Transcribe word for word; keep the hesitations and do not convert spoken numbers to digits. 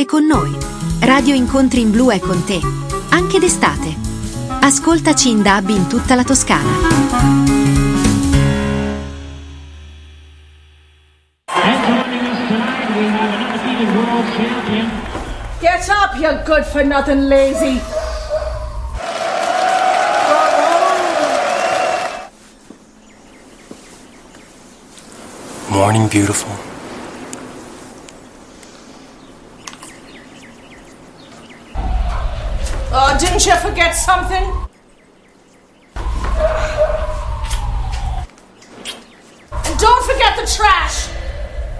con noi. Radio Incontri in Blu è con te, anche d'estate. Ascoltaci in D A B in tutta la Toscana. Get up, you good-for-nothing lazy! Morning, beautiful. Oh, didn't you forget something? And don't forget the trash!